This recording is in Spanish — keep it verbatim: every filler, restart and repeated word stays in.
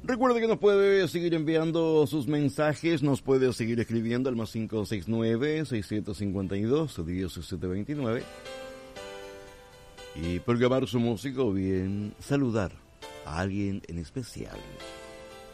Recuerde que nos puede seguir enviando sus mensajes, nos puede seguir escribiendo al más cinco seis nueve, seis siete cinco dos, uno cero siete dos nueve y programar su música o bien saludar a alguien en especial.